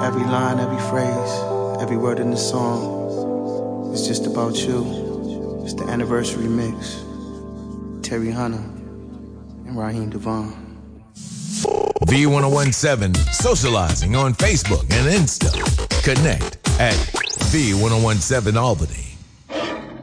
Every line, every phrase, every word in the song is just about you. It's the anniversary mix. Terry Hunter and Raheem Devon. V1017 socializing on Facebook and Insta. Connect at V1017 Albany.